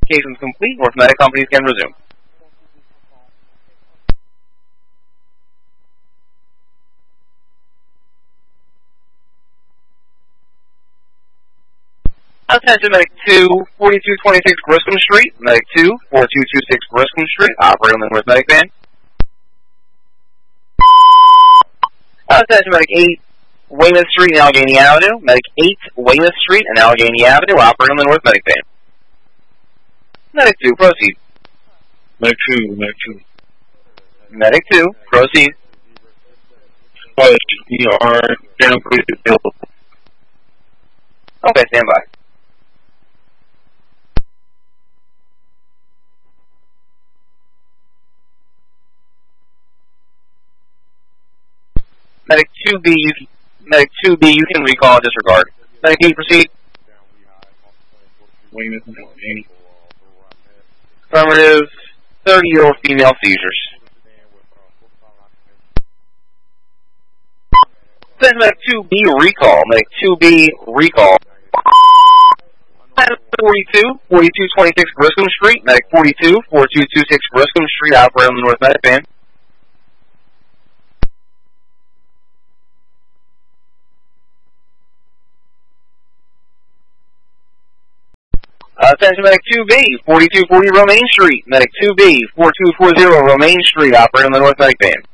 Communications complete. North Medic companies can resume. Attention Medic 2, 4226 Griscom Street. Medic 2, 4226 Griscom Street. Operator on the North Medic van. Attention Medic 8, Weymouth Street and Allegheny Avenue. Medic 8, Weymouth Street and Allegheny Avenue. Operator on the North Medic van. Medic 2, proceed. Medic 2, Medic 2. Medic 2, proceed. We are generally available. Okay, stand by. Medic 2B, you can recall and disregard. Medic 8, proceed. Weymouth and Allegheny. Affirmative, 30-year-old female seizures. Then Medic 2B recall. Medic 2B recall. 4226 Griscom Street. Medic 42, 4226 Griscom Street. Operator on the North Medic van. Attention Medic 2B, 4240 Romaine Street. Medic 2B, 4240 Romaine Street. Operator on the North Medic van.